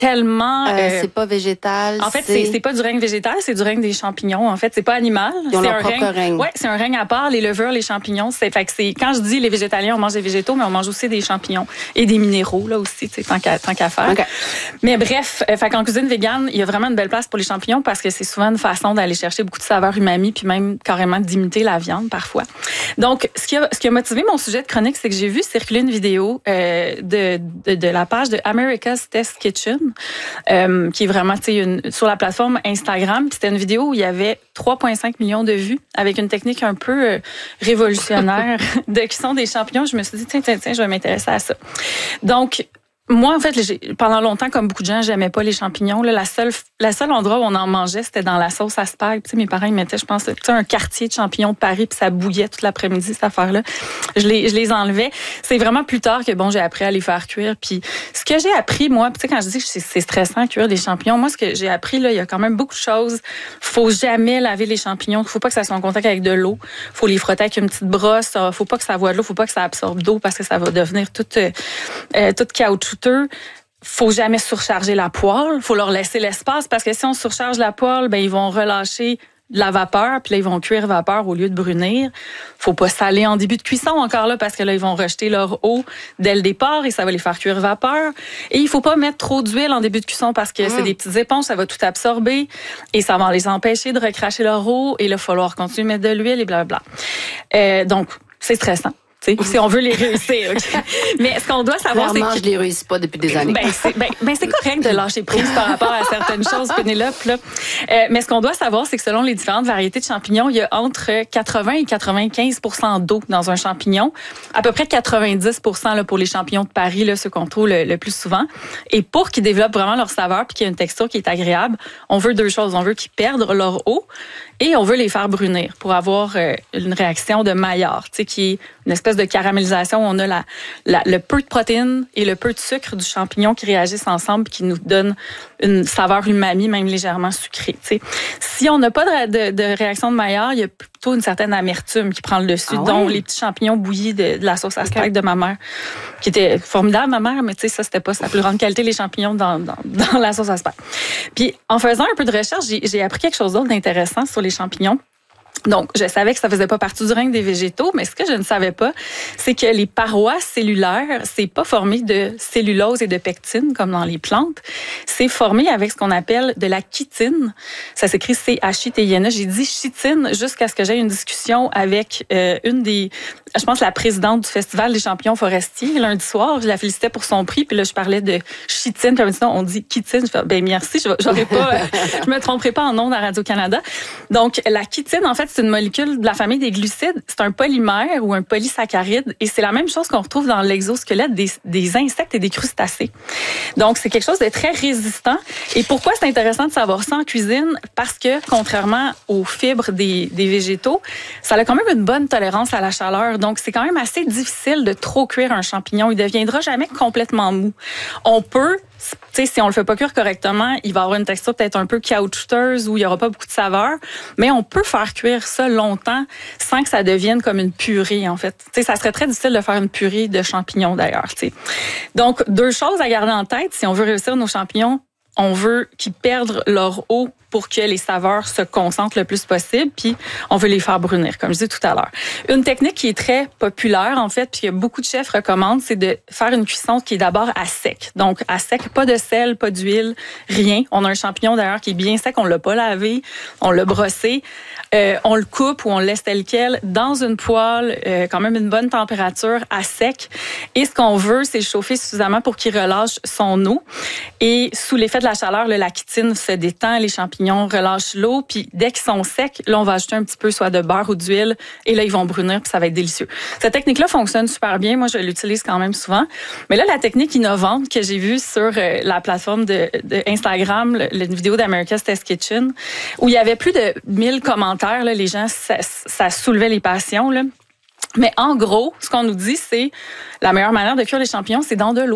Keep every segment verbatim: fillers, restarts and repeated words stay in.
tellement... Euh, euh, c'est pas végétal. En fait, c'est, c'est pas du règne végétal, c'est du règne des champignons. En fait, c'est pas animal. Ils ont c'est leur un propre règne. règne. Ouais, c'est un règne à part. Les levures, les champignons, c'est fait que c'est quand je dis les végétaliens, on mange des végétaux, mais on mange aussi des champignons et des minéraux là aussi, tu sais, tant qu'à tant qu'à faire. Okay. Mais bref, euh, fait qu'en cuisine végane, il y a vraiment une belle place pour les champignons parce que c'est souvent une façon d'aller chercher beaucoup de saveurs umami puis même carrément d'imiter la viande parfois. Donc, ce qui a ce qui a motivé mon sujet de chronique, c'est que j'ai vu circuler une vidéo euh, de, de de la page de America's Test Kitchen. Euh, qui est vraiment, tu sais, une, sur la plateforme Instagram. Puis c'était une vidéo où il y avait trois virgule cinq millions de vues avec une technique un peu euh, révolutionnaire de cuisson des champignons. Je me suis dit, tiens, tiens, tiens, je vais m'intéresser à ça. Donc, moi, en fait, j'ai, pendant longtemps, comme beaucoup de gens, j'aimais pas les champignons. Là, la seule, la seule endroit où on en mangeait, c'était dans la sauce à spag. Tu sais, mes parents, ils mettaient, je pense, tu sais, un quartier de champignons de Paris, puis ça bouillait toute l'après-midi, cette affaire-là. Je les, je les enlevais. C'est vraiment plus tard que, bon, j'ai appris à les faire cuire. Puis, ce que j'ai appris, moi, tu sais, quand je dis que c'est stressant cuire des champignons, moi, ce que j'ai appris, là, il y a quand même beaucoup de choses. Faut jamais laver les champignons. Faut pas que ça soit en contact avec de l'eau. Faut les frotter avec une petite brosse. Faut pas que ça voie de l'eau. Faut pas que ça absorbe d'eau parce que ça va devenir tout, euh, tout caoutchouteux. Faut jamais surcharger la poêle. Faut leur laisser l'espace parce que si on surcharge la poêle, ben ils vont relâcher de la vapeur, puis là, ils vont cuire vapeur au lieu de brunir. Faut pas saler en début de cuisson encore là, parce que là, ils vont rejeter leur eau dès le départ et ça va les faire cuire vapeur. Et il faut pas mettre trop d'huile en début de cuisson parce que mmh. c'est des petites éponges, ça va tout absorber et ça va les empêcher de recracher leur eau. Et là, il va falloir continuer à mettre de l'huile et blablabla. Euh, donc, c'est stressant. T'sais, si on veut les réussir. Okay? Mais ce qu'on doit savoir, Clairement, c'est que... je les réussis pas depuis des années. Ben, c'est, ben, ben, c'est correct de lâcher prise par rapport à certaines choses, Pénélope. Là. Euh, mais ce qu'on doit savoir, c'est que selon les différentes variétés de champignons, il y a entre quatre-vingts et quatre-vingt-quinze pour cent d'eau dans un champignon. À peu près quatre-vingt-dix pour cent là, pour les champignons de Paris, là, ceux qu'on trouve le, le plus souvent. Et pour qu'ils développent vraiment leur saveur puis qu'il y ait une texture qui est agréable, on veut deux choses. On veut qu'ils perdent leur eau et on veut les faire brunir pour avoir euh, une réaction de Maillard, tu sais, qui est une espèce de caramélisation où on a la, la, le peu de protéines et le peu de sucre du champignon qui réagissent ensemble et qui nous donnent une saveur umami, même légèrement sucrée. Tu sais. Si on n'a pas de, de, de réaction de Maillard, il y a plutôt une certaine amertume qui prend le dessus, ah dont ouais? les petits champignons bouillis de, de la sauce à spag okay. de ma mère, qui était formidable, ma mère, mais tu sais, ça, c'était pas sa plus grande qualité, les champignons dans, dans, dans la sauce à spag. Puis, en faisant un peu de recherche, j'ai, j'ai appris quelque chose d'autre d'intéressant sur les champignons. Donc, je savais que ça faisait pas partie du règne des végétaux, mais ce que je ne savais pas, c'est que les parois cellulaires, c'est pas formé de cellulose et de pectine comme dans les plantes. C'est formé avec ce qu'on appelle de la chitine. Ça s'écrit C H I T I N E. J'ai dit chitine jusqu'à ce que j'aie une discussion avec euh, une des, je pense, la présidente du Festival des champignons forestiers lundi soir. Je la félicitais pour son prix, puis là, je parlais de chitine, puis elle me dit non, on dit chitine. Je fais, ben merci, j'aurais pas, je me tromperai pas en nom à Radio-Canada. Donc, la chitine, en fait, c'est une molécule de la famille des glucides. C'est un polymère ou un polysaccharide et c'est la même chose qu'on retrouve dans l'exosquelette des, des insectes et des crustacés. Donc, c'est quelque chose de très résistant. Et pourquoi c'est intéressant de savoir ça en cuisine? Parce que, contrairement aux fibres des, des végétaux, ça a quand même une bonne tolérance à la chaleur. Donc, c'est quand même assez difficile de trop cuire un champignon. Il ne deviendra jamais complètement mou. On peut... Tu sais, si on le fait pas cuire correctement, il va avoir une texture peut-être un peu caoutchouteuse où il y aura pas beaucoup de saveur, mais on peut faire cuire ça longtemps sans que ça devienne comme une purée, en fait. Tu sais, ça serait très difficile de faire une purée de champignons, d'ailleurs, tu sais. Donc, deux choses à garder en tête. Si on veut réussir nos champignons, on veut qu'ils perdent leur eau pour que les saveurs se concentrent le plus possible, puis on veut les faire brunir, comme je disais tout à l'heure. Une technique qui est très populaire, en fait, puis que beaucoup de chefs recommandent, c'est de faire une cuisson qui est d'abord à sec. Donc, à sec, pas de sel, pas d'huile, rien. On a un champignon, d'ailleurs, qui est bien sec, on l'a pas lavé, on l'a brossé, euh, on le coupe ou on le laisse tel quel dans une poêle, euh, quand même une bonne température, à sec. Et ce qu'on veut, c'est le chauffer suffisamment pour qu'il relâche son eau. Et sous l'effet de la chaleur, là, la chitine se détend, les champignons relâchent l'eau, puis dès qu'ils sont secs, là, on va ajouter un petit peu soit de beurre ou d'huile, et là, ils vont brunir, puis ça va être délicieux. Cette technique-là fonctionne super bien. Moi, je l'utilise quand même souvent. Mais là, la technique innovante que j'ai vue sur euh, la plateforme de, de Instagram, le, la vidéo d'America's Test Kitchen, où il y avait plus de mille commentaires, là, les gens, ça, ça soulevait les passions, là. Mais en gros, ce qu'on nous dit, c'est la meilleure manière de cuire les champignons, c'est dans de l'eau.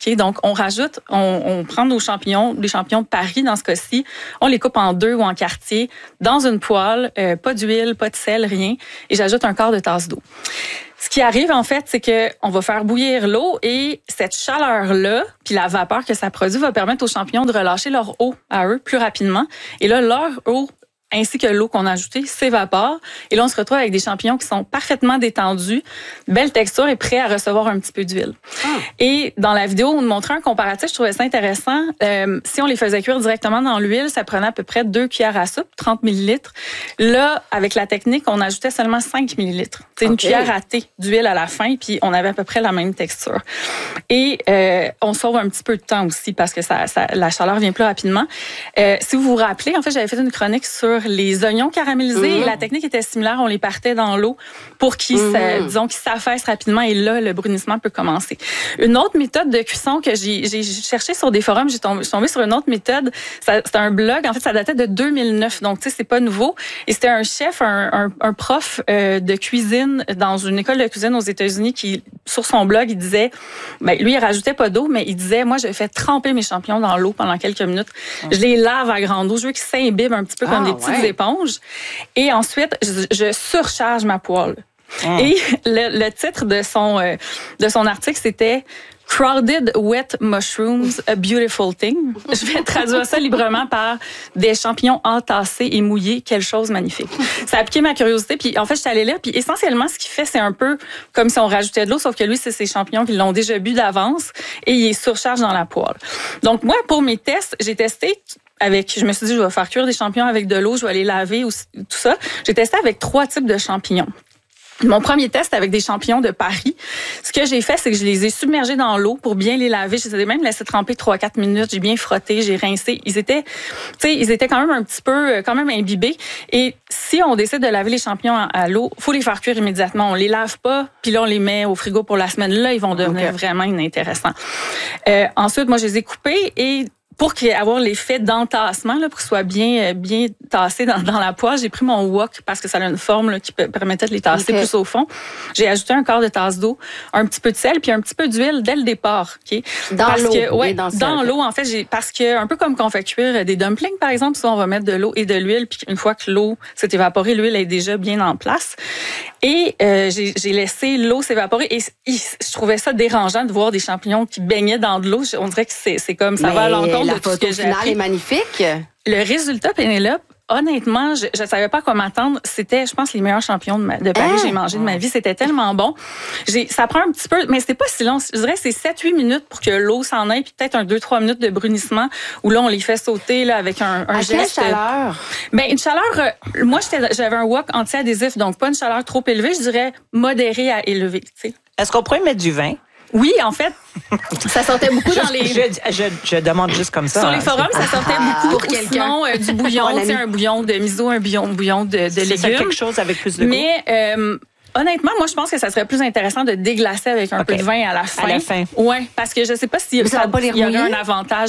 Okay? Donc, on rajoute, on, on prend nos champignons, les champignons de Paris dans ce cas-ci, on les coupe en deux ou en quartiers, dans une poêle, euh, pas d'huile, pas de sel, rien, et j'ajoute un quart de tasse d'eau. Ce qui arrive, en fait, c'est que on va faire bouillir l'eau et cette chaleur-là, puis la vapeur que ça produit, va permettre aux champignons de relâcher leur eau à eux plus rapidement. Et là, leur eau ainsi que l'eau qu'on a ajoutée s'évapore. Et là, on se retrouve avec des champignons qui sont parfaitement détendus, belle texture et prêts à recevoir un petit peu d'huile. Ah. Et dans la vidéo, on montrait un comparatif, je trouvais ça intéressant. Euh, si on les faisait cuire directement dans l'huile, ça prenait à peu près deux cuillères à soupe, trente millilitres. Là, avec la technique, on ajoutait seulement cinq millilitres. C'est okay. Une cuillère à thé d'huile à la fin, puis on avait à peu près la même texture. Et euh, on sauve un petit peu de temps aussi parce que ça, ça, la chaleur vient plus rapidement. Euh, si vous vous rappelez, en fait, j'avais fait une chronique sur les oignons caramélisés mmh. et la technique était similaire. On les partait dans l'eau pour qu'ils, mmh. disons, qu'ils s'affaissent rapidement et là, le brunissement peut commencer. Une autre méthode de cuisson que j'ai, j'ai cherché sur des forums, j'ai tombé, tombé sur une autre méthode. Ça, c'était un blog. En fait, ça datait de deux mille neuf. Donc, tu sais, c'est pas nouveau. Et c'était un chef, un, un, un prof euh, de cuisine dans une école de cuisine aux États-Unis qui, sur son blog, il disait, ben, lui, il rajoutait pas d'eau, mais il disait, moi, je fais tremper mes champignons dans l'eau pendant quelques minutes. Mmh. Je les lave à grande eau. Je veux qu'ils s'imbibent un petit peu ah, comme des petites ouais. éponges. Et ensuite, je, je surcharge ma poêle. Mmh. Et le, le titre de son, euh, de son article, c'était « Crowded wet mushrooms, a beautiful thing ». Je vais traduire ça librement par « Des champignons entassés et mouillés, quelle chose magnifique ». Ça a piqué ma curiosité. Puis en fait, je suis allée là. Puis essentiellement, ce qu'il fait, c'est un peu comme si on rajoutait de l'eau, sauf que lui, c'est ces champignons qui l'ont déjà bu d'avance et il les surcharge dans la poêle. Donc moi, pour mes tests, j'ai testé... Avec, je me suis dit, je vais faire cuire des champignons avec de l'eau, je vais les laver, ou tout ça. J'ai testé avec trois types de champignons. Mon premier test avec des champignons de Paris, ce que j'ai fait, c'est que je les ai submergés dans l'eau pour bien les laver. Je les ai même laissés tremper trois à quatre minutes. J'ai bien frotté, j'ai rincé. Ils étaient, tu sais, ils étaient quand même un petit peu, quand même imbibés. Et si on décide de laver les champignons à, à l'eau, faut les faire cuire immédiatement. On les lave pas, puis là, on les met au frigo pour la semaine. Là, ils vont devenir okay. vraiment inintéressants. Euh, ensuite, moi, je les ai coupés et pour qu'il y ait avoir l'effet d'entassement, là, pour qu'il soit bien, bien tassé dans, dans la poêle, j'ai pris mon wok parce que ça a une forme là, qui permettait de les tasser okay. plus au fond. J'ai ajouté un quart de tasse d'eau, un petit peu de sel, puis un petit peu d'huile dès le départ. Okay? Dans parce l'eau. Que, ouais, dans, dans l'eau, en fait, j'ai parce que un peu comme quand on fait cuire des dumplings, par exemple, ça, on va mettre de l'eau et de l'huile, puis une fois que l'eau s'est évaporée, l'huile est déjà bien en place. Et euh, j'ai, j'ai laissé l'eau s'évaporer et, et je trouvais ça dérangeant de voir des champignons qui baignaient dans de l'eau. On dirait que c'est, c'est comme ça Mais va à l'encontre de tout ce que j'ai appris. La photo finale est magnifique. Le résultat, Pénélope, honnêtement, je ne savais pas quoi m'attendre. C'était, je pense, les meilleurs champignons de, ma, de Paris que j'ai mangé de ma vie. C'était tellement bon. J'ai, ça prend un petit peu, mais c'était pas si long. Je dirais que c'est sept huit minutes pour que l'eau s'en aille, puis peut-être un deux trois minutes de brunissement où là, on les fait sauter là, avec un, un à geste. Quelle chaleur? Ben, une chaleur, euh, moi, j'étais, j'avais un wok anti-adhésif, donc pas une chaleur trop élevée, je dirais modérée à élevée. Tu sais. Est-ce qu'on pourrait mettre du vin? Oui, en fait, ça sortait beaucoup juste, dans les... Je, je, je demande juste comme ça. Sur les forums, ça sortait ah, beaucoup. Pour quelqu'un. Sinon, euh, du bouillon, tu sais, un bouillon de miso, un bouillon, bouillon de, de c'est légumes. C'est quelque chose avec plus de goût. Mais... Euh, honnêtement, moi, je pense que ça serait plus intéressant de déglacer avec un okay. peu de vin à la fin. À la fin. Ouais, parce que je sais pas si ça, ça il y aurait un avantage.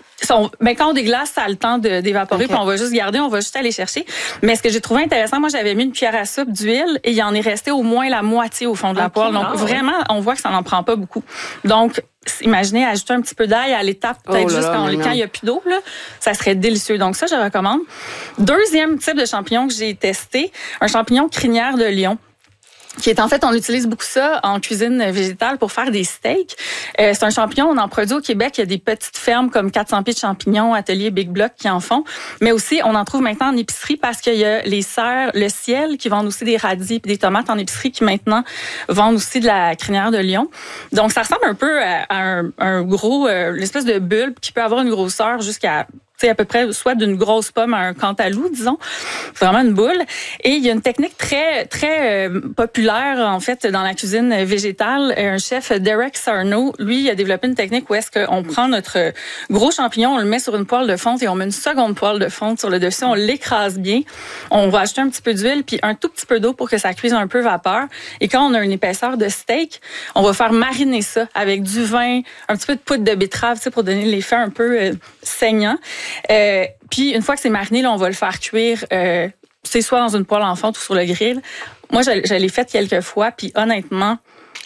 Ben, quand on déglace, ça a le temps de, d'évaporer, okay. puis on va juste garder, on va juste aller chercher. Mais ce que j'ai trouvé intéressant, moi, j'avais mis une cuillère à soupe d'huile et il en est resté au moins la moitié au fond de la okay. poêle. Donc, ah, vraiment, ouais. on voit que ça n'en prend pas beaucoup. Donc, imaginez ajouter un petit peu d'ail à l'étape, peut-être oh là juste là, quand il n'y a plus d'eau, là, ça serait délicieux. Donc, ça, je recommande. Deuxième type de champignon que j'ai testé, un champignon crinière de lion. Qui est en fait, on utilise beaucoup ça en cuisine végétale pour faire des steaks. Euh, c'est un champignon, on en produit au Québec. Il y a des petites fermes comme quatre cents pieds de champignons, Atelier Big Block qui en font. Mais aussi, on en trouve maintenant en épicerie parce qu'il y a les serres, le ciel qui vendent aussi des radis et des tomates en épicerie qui maintenant vendent aussi de la crinière de lion. Donc, ça ressemble un peu à un, un gros, euh, l'espèce de bulbe qui peut avoir une grosseur jusqu'à c'est à peu près soit d'une grosse pomme à un cantalou, disons. C'est vraiment une boule. Et il y a une technique très très euh, populaire, en fait, dans la cuisine végétale. Un chef, Derek Sarno, lui, il a développé une technique où est-ce qu'on prend notre gros champignon, on le met sur une poêle de fonte et on met une seconde poêle de fonte sur le dessus, on l'écrase bien. On va ajouter un petit peu d'huile puis un tout petit peu d'eau pour que ça cuise un peu vapeur. Et quand on a une épaisseur de steak, on va faire mariner ça avec du vin, un petit peu de poudre de betterave, tu sais, pour donner l'effet un peu euh, saignant. Euh, puis une fois que c'est mariné, là, on va le faire cuire. Euh, c'est soit dans une poêle en fonte ou sur le grill. Moi, je, je l'ai fait quelques fois, puis honnêtement,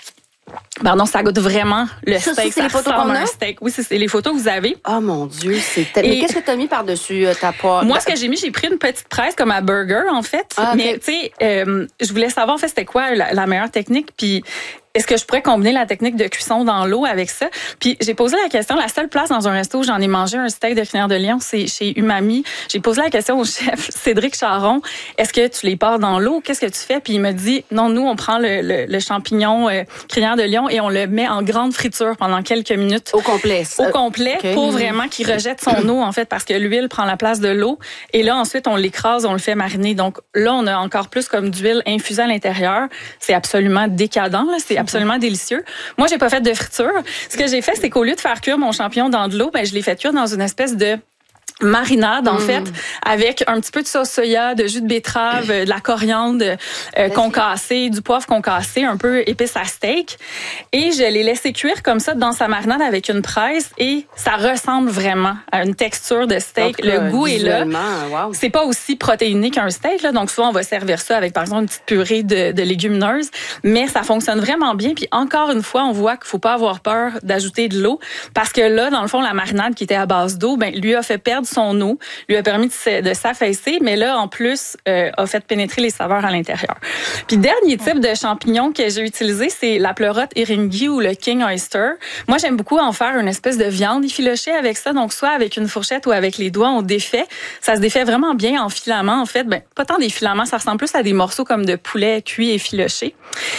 Pardon, ça goûte vraiment le ça, steak. Ça, c'est ça les photos qu'on a? Un steak. Oui, c'est les photos que vous avez. Oh mon Dieu, c'est tellement... Mais qu'est-ce que tu as mis par-dessus euh, ta poêle? Moi, ce que j'ai mis, j'ai pris une petite presse comme à burger, en fait. Ah, okay. Mais, tu sais, euh, je voulais savoir, en fait, c'était quoi la, la meilleure technique. Puis, est-ce que je pourrais combiner la technique de cuisson dans l'eau avec ça? Puis j'ai posé la question, la seule place dans un resto où j'en ai mangé un steak de crinière de lion, c'est chez Umami. J'ai posé la question au chef Cédric Charon, est-ce que tu les pars dans l'eau? Qu'est-ce que tu fais? Puis il me dit, non, nous, on prend le, le, le champignon euh, crinière de lion et on le met en grande friture pendant quelques minutes. Au complet. Au complet, okay. Pour vraiment qu'il rejette son eau, en fait, parce que l'huile prend la place de l'eau. Et là, ensuite, on l'écrase, on le fait mariner. Donc là, on a encore plus comme d'huile infusée à l'intérieur. C'est absolument décadent, là. C'est absolument délicieux. Moi, j'ai pas fait de friture. Ce que j'ai fait, c'est qu'au lieu de faire cuire mon champignon dans de l'eau, ben je l'ai fait cuire dans une espèce de marinade, en mmh. fait, avec un petit peu de sauce soya, de jus de betterave, de la coriandre euh, concassée, du poivre concassé, un peu épice à steak. Et je l'ai laissé cuire comme ça dans sa marinade avec une presse et ça ressemble vraiment à une texture de steak. Donc, le euh, goût est là. Wow. C'est pas aussi protéiné qu'un steak, là. Donc, souvent, on va servir ça avec, par exemple, une petite purée de, de légumineuses. Mais ça fonctionne vraiment bien. Puis, encore une fois, on voit qu'il faut pas avoir peur d'ajouter de l'eau parce que là, dans le fond, la marinade qui était à base d'eau, ben, lui a fait perdre son eau, lui a permis de, de s'affaisser, mais là, en plus, euh, a fait pénétrer les saveurs à l'intérieur. Puis, dernier type de champignon que j'ai utilisé, c'est la pleurote Eringi ou le King Oyster. Moi, j'aime beaucoup en faire une espèce de viande effilochée avec ça. Donc, soit avec une fourchette ou avec les doigts, on défait. Ça se défait vraiment bien en filaments, en fait. Ben, pas tant des filaments, ça ressemble plus à des morceaux comme de poulet cuit effiloché.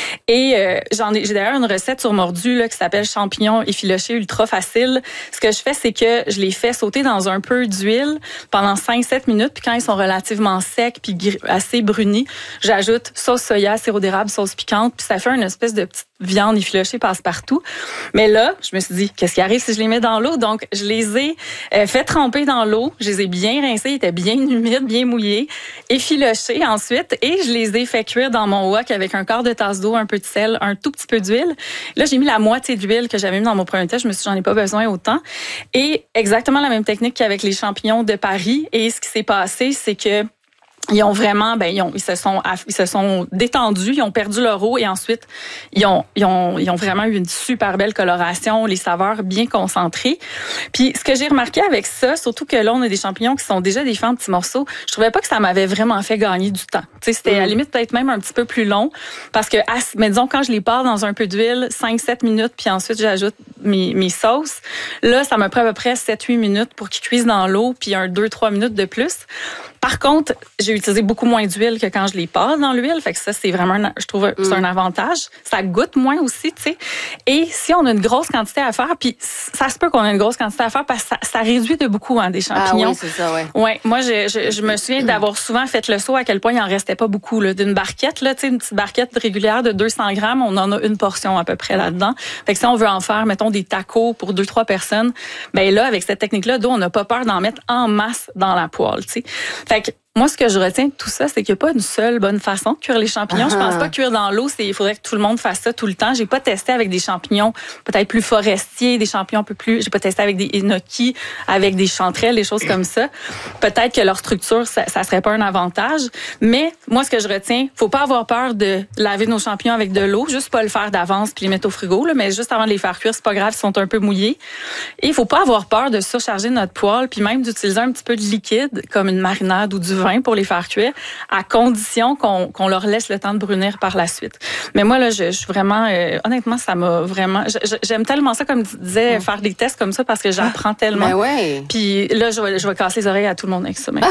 Et euh, j'en ai, j'ai d'ailleurs une recette sur Mordu là, qui s'appelle champignons effilochés ultra facile. Ce que je fais, c'est que je les fais sauter dans un peu d'huile pendant cinq sept minutes. Puis quand ils sont relativement secs puis assez brunis, j'ajoute sauce soya, sirop d'érable, sauce piquante. Puis ça fait une espèce de petite viande effilochée passe-partout. Mais là, je me suis dit, qu'est-ce qui arrive si je les mets dans l'eau? Donc, je les ai euh, fait tremper dans l'eau. Je les ai bien rincés, ils étaient bien humides, bien mouillés, effilochés ensuite. Et je les ai fait cuire dans mon wok avec un quart de tasse d'eau, un peu de sel, un tout petit peu d'huile. Là, j'ai mis la moitié d'huile que j'avais mis dans mon premier test. Je me suis dit, j'en ai pas besoin autant. Et exactement la même technique qu'avec les champignons de Paris. Et ce qui s'est passé, c'est que ils ont vraiment, ben ils, ont, ils se sont, ils se sont détendus, ils ont perdu leur eau et ensuite ils ont, ils ont, ils ont vraiment eu une super belle coloration, les saveurs bien concentrées. Puis ce que j'ai remarqué avec ça, surtout que là on a des champignons qui sont déjà défaits en petits morceaux, je trouvais pas que ça m'avait vraiment fait gagner du temps. Tu sais, c'était à la limite peut-être même un petit peu plus long parce que, mais disons quand je les pars dans un peu d'huile, cinq sept minutes, puis ensuite j'ajoute mes, mes sauces. Là, ça me prend à peu près sept huit minutes pour qu'ils cuisent dans l'eau, puis un deux trois minutes de plus. Par contre, j'ai utilisé beaucoup moins d'huile que quand je les passe dans l'huile. Fait que ça, c'est vraiment, un, je trouve, mm. c'est un avantage. Ça goûte moins aussi, tu sais. Et si on a une grosse quantité à faire, puis ça se peut qu'on ait une grosse quantité à faire parce que ça, ça réduit de beaucoup hein, des champignons. Ah oui, c'est ça, ouais. Ouais. Moi, je, je, je me souviens d'avoir souvent fait le saut à quel point il en restait pas beaucoup, là. D'une barquette, là, tu sais, une petite barquette régulière de deux cents grammes, on en a une portion à peu près là-dedans. Fait que si on veut en faire, mettons, des tacos pour deux, trois personnes, ben là, avec cette technique-là, d'eau, on n'a pas peur d'en mettre en masse dans la poêle, tu sais. Fait que moi, ce que je retiens de tout ça, c'est qu'il n'y a pas une seule bonne façon de cuire les champignons. Uh-huh. Je pense pas que cuire dans l'eau, c'est, il faudrait que tout le monde fasse ça tout le temps. J'ai pas testé avec des champignons peut-être plus forestiers, des champignons un peu plus, j'ai pas testé avec des enoki, avec des chanterelles, des choses comme ça. Peut-être que leur structure, ça, ça serait pas un avantage. Mais moi, ce que je retiens, faut pas avoir peur de laver nos champignons avec de l'eau, juste pas le faire d'avance puis les mettre au frigo, là, mais juste avant de les faire cuire, c'est pas grave, ils sont un peu mouillés. Et il faut pas avoir peur de surcharger notre poêle puis même d'utiliser un petit peu de liquide comme une marinade ou du vin pour les faire cuire, à condition qu'on, qu'on leur laisse le temps de brunir par la suite. Mais moi, là, je, je suis vraiment... Euh, honnêtement, ça m'a vraiment... Je, j'aime tellement ça, comme tu disais, mmh. faire des tests comme ça parce que j'apprends tellement. Ben ouais. Puis là, je vais, je vais casser les oreilles à tout le monde avec ça.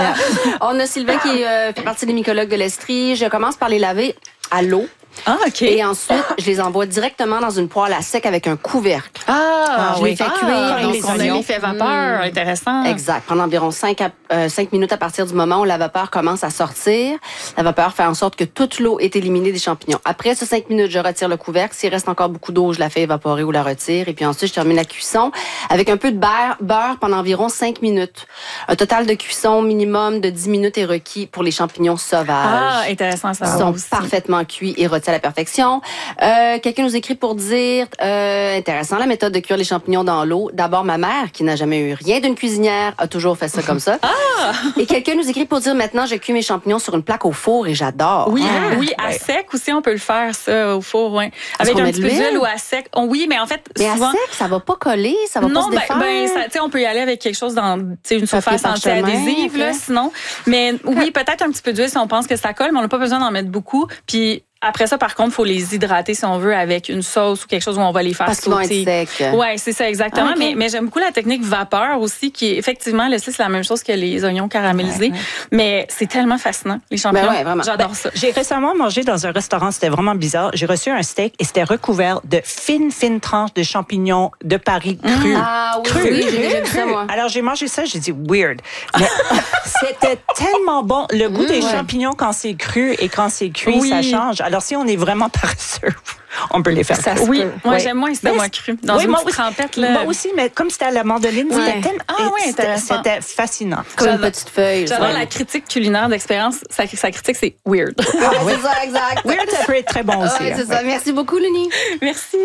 On a Sylvain qui euh, fait partie des mycologues de l'Estrie. Je commence par les laver à l'eau. Ah, OK. Et ensuite, je les envoie directement dans une poêle à sec avec un couvercle. Ah, ah je oui. les fais ah, cuire. Donc, les on a l'effet vapeur. Mmh. Intéressant. Exact. Pendant environ cinq minutes à partir du moment où la vapeur commence à sortir. La vapeur fait en sorte que toute l'eau est éliminée des champignons. Après ces cinq minutes, je retire le couvercle. S'il reste encore beaucoup d'eau, je la fais évaporer ou la retire. Et puis ensuite, je termine la cuisson avec un peu de beurre, beurre pendant environ cinq minutes. Un total de cuisson minimum de dix minutes est requis pour les champignons sauvages. Ah, intéressant ça. Ils sont aussi. parfaitement cuits et retirés rôti à la perfection. Euh, quelqu'un nous écrit pour dire, euh, intéressant, la méthode de cuire les champignons dans l'eau. D'abord, ma mère, qui n'a jamais eu rien d'une cuisinière, a toujours fait ça comme ça. Ah! Et quelqu'un nous écrit pour dire, maintenant, je cuis mes champignons sur une plaque au four et j'adore. Oui, Ah, oui, à ouais. sec aussi, on peut le faire, ça, au four, ouais. Avec qu'on un met petit de peu l'huile? d'huile ou à sec. On- oui, mais en fait, Mais souvent... à sec, ça va pas coller, ça va non, pas se défaire. ben, ben ça, tu sais, on peut y aller avec quelque chose dans, tu sais, une Papier surface parchemin, anti-adhésive, là, ok. sinon. Mais oui, peut-être un petit peu d'huile si on pense que ça colle, mais on n'a pas besoin d'en mettre beaucoup. Puis après ça, par contre, il faut les hydrater si on veut avec une sauce ou quelque chose où on va les faire Parce qu'ils vont sauter. être secs. Ouais, c'est ça exactement. Ah, ok. Mais, mais j'aime beaucoup la technique vapeur aussi, qui est effectivement, là, c'est la même chose que les oignons caramélisés. Ouais, ouais. Mais c'est tellement fascinant, les champignons. Ben ouais, vraiment. J'adore ça. J'ai récemment mangé dans un restaurant, c'était vraiment bizarre. J'ai reçu un steak et c'était recouvert de fines, fines tranches de champignons de Paris crus. Ah oui, Crus, oui, j'ai crus, déjà vu ça, crus. moi. Alors j'ai mangé ça, j'ai dit weird. Mais c'était tellement bon. Le goût des ouais. champignons quand c'est cru et quand c'est cuit, Oui. ça change. Alors si on est vraiment paresseux, on peut les faire. Ça cuire. se Oui, peut. moi Ouais. j'aime moins ça, Mais moi, c'est- cru. Dans Oui, une moi petite aussi, trempette, là. Moi aussi, mais comme c'était à la mandoline, Ouais. c'était tellement- Ah oui, c'était- intéressant. C'était fascinant. Comme une J'adore- petite feuille. J'adore ça. la critique culinaire d'expérience. Sa, sa critique, c'est weird. Ah, c'est ça, exact. Weird, ça peut être très bon aussi. Ouais, hein. c'est ça. Merci beaucoup, Luni. Merci.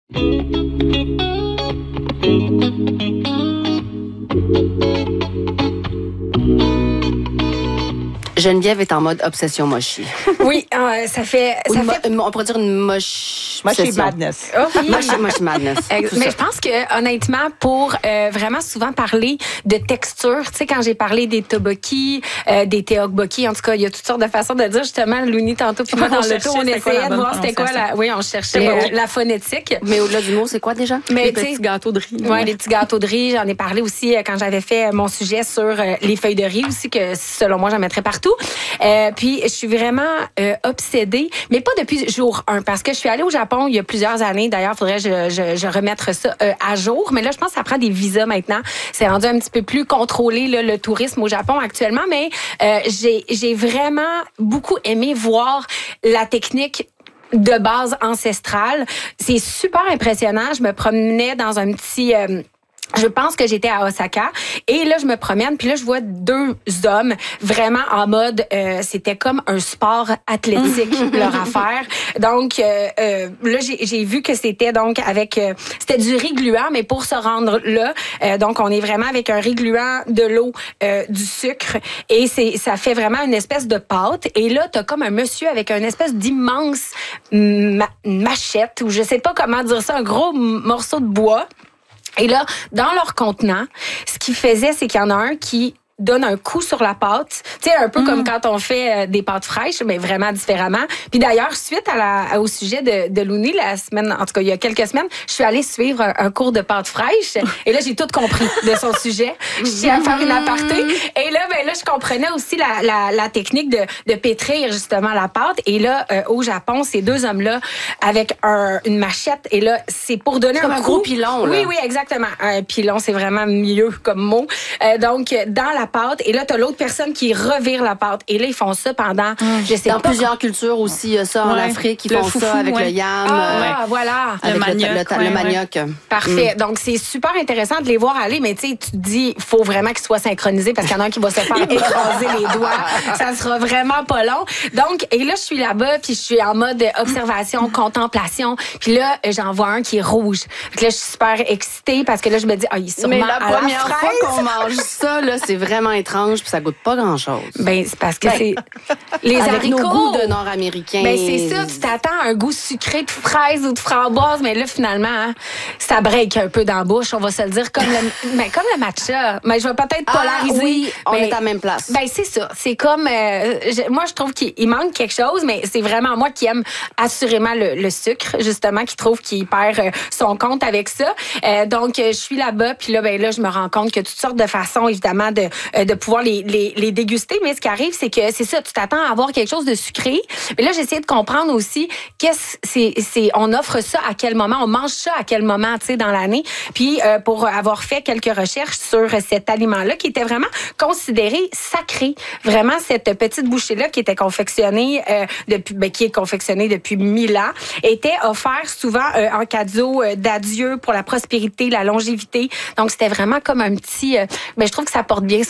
Geneviève est en mode obsession mochi. Oui, euh, ça fait. Ou Ça une mo- fait... une- on pourrait dire une moche. Moi, je suis obsession. madness. Oh, oui. Moche, moche madness. Ex- Tout Mais ça. je pense que honnêtement, pour euh, vraiment souvent parler de texture, tu sais, quand j'ai parlé des tteokbokki, euh, des teokbokki, en tout cas, il y a toutes sortes de façons de dire. Justement, Louni tantôt, puis moi On dans le cherchait tour, on c'était quoi essayait la de bonne voir c'était quoi la. prononciation. Oui, on cherchait Mais euh, oui. la phonétique. Mais au-delà du mot, c'est quoi déjà? Mais Les tu sais, petits gâteaux de riz. ouais, les petits gâteaux de riz, j'en ai parlé aussi euh, quand j'avais fait euh, mon sujet sur euh, les feuilles de riz aussi, que selon moi, j'en mettrais partout. Euh, puis, je suis vraiment euh, obsédée, mais pas depuis jour un, parce que je suis allée au Japon il y a plusieurs années. D'ailleurs, il faudrait que je, je, je remette ça euh, à jour. Mais là, je pense que ça prend des visas maintenant. C'est rendu un petit peu plus contrôlé, là, le tourisme au Japon actuellement. Mais euh, j'ai, j'ai vraiment beaucoup aimé voir la technique de base ancestrale. C'est super impressionnant. Je me promenais dans un petit... euh, je pense que j'étais à Osaka et là je me promène puis là je vois deux hommes vraiment en mode euh, c'était comme un sport athlétique leur affaire. Donc euh, euh, là j'ai, j'ai vu que c'était donc avec euh, c'était du riz gluant mais pour se rendre là euh, donc on est vraiment avec un riz gluant, de l'eau, euh, du sucre et c'est ça fait vraiment une espèce de pâte et là t'as comme un monsieur avec une espèce d'immense ma- machette ou je sais pas comment dire ça, un gros morceau de bois. Et là, dans leur contenant, ce qu'ils faisaient, c'est qu'il y en a un qui donne un coup sur la pâte, tu sais, un peu mmh. comme quand on fait euh, des pâtes fraîches, mais vraiment différemment. Puis d'ailleurs, suite à la, au sujet de, de Louni, la semaine, en tout cas il y a quelques semaines, je suis allée suivre un, un cours de pâtes fraîches et là j'ai tout compris de son sujet. Je suis à faire une aparté et là, ben là je comprenais aussi la, la, la technique de, de pétrir justement la pâte. Et là, euh, au Japon, ces deux hommes-là avec un, une machette et là c'est pour donner c'est un, comme un coup. gros pilon. Là. Oui, oui, exactement. Un pilon, c'est vraiment mieux comme mot. Euh, donc dans la pâte et là t'as l'autre personne qui revire la pâte et là ils font ça pendant mmh. je sais dans pas plusieurs cultures aussi il y a ça en ouais. Afrique ils le font foufou, ça avec ouais. le yam ah euh, voilà avec le manioc le, le, ouais, le manioc ouais. Parfait. Mmh. Donc c'est super intéressant de les voir aller mais tu sais tu te dis il faut vraiment qu'ils soient synchronisés parce qu'il y en a un qui va se faire écraser les doigts ça sera vraiment pas long. Donc et là je suis là-bas puis je suis en mode observation contemplation puis là j'en vois un qui est rouge. Donc là je suis super excitée parce que là je me dis ah il est sûrement mais la à première la fois fraise. qu'on mange ça là c'est vraiment étrange puis ça goûte pas grand-chose. Ben c'est parce que ben, c'est les avec haricots nos goûts de nord-américains. Ben c'est ça, tu t'attends à un goût sucré de fraise ou de framboise, mais là finalement hein, ça break un peu dans la bouche, on va se le dire comme le mais comme le matcha. Mais je vais peut-être polariser. Ah, oui, on mais, est à la même place. Ben c'est ça, c'est comme euh, je, moi je trouve qu'il manque quelque chose, mais c'est vraiment moi qui aime assurément le, le sucre justement, qui trouve qu'il perd euh, son compte avec ça. Euh, donc je suis là-bas, puis là ben là je me rends compte que toutes sortes de façons évidemment de euh, de pouvoir les, les les déguster, mais ce qui arrive c'est que c'est ça, tu t'attends à avoir quelque chose de sucré. Mais là j'essaie de comprendre aussi qu'est-ce c'est c'est on offre ça à quel moment, on mange ça à quel moment, tu sais dans l'année. Puis euh, pour avoir fait quelques recherches sur cet aliment-là qui était vraiment considéré sacré, vraiment cette petite bouchée-là qui était confectionnée euh, depuis ben, qui est confectionnée depuis mille ans, était offert souvent euh, en cadeau euh, d'adieu pour la prospérité, la longévité. Donc c'était vraiment comme un petit euh, ben je trouve que ça porte bien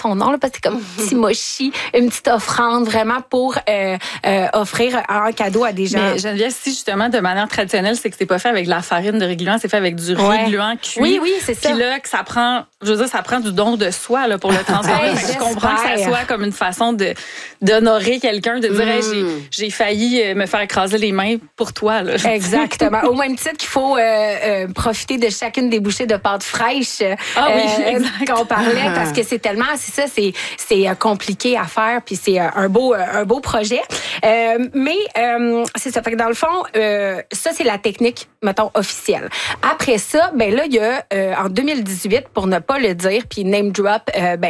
son nom, là, parce que c'est comme un petit mochi, une petite offrande vraiment pour euh, euh, offrir un cadeau à des gens. Mais Geneviève, si justement, de manière traditionnelle, c'est que c'est pas fait avec de la farine de riz gluant, c'est fait avec du riz Ouais. gluant cuit. Oui, oui, c'est ça. Puis là, que ça prend, je veux dire, ça prend du don de soi là, pour le transformer. Hey, Fait que je comprends que ça j'espère. soit comme une façon de d'honorer quelqu'un, de dire, Mm. hey, j'ai, j'ai failli euh, me faire écraser les mains pour toi. Là. Exactement. Au même titre qu'il faut euh, euh, profiter de chacune des bouchées de pâte fraîche Ah oui, euh, exact. qu'on parlait, parce que c'est tellement, c'est ça, c'est c'est euh, compliqué à faire, puis c'est euh, un beau euh, un beau projet. Euh, mais euh, c'est ça. Fait que dans le fond, euh, ça c'est la technique, mettons officielle. Après ça, ben là il y a euh, en deux mille dix-huit, pour ne pas le dire, puis name drop, euh, ben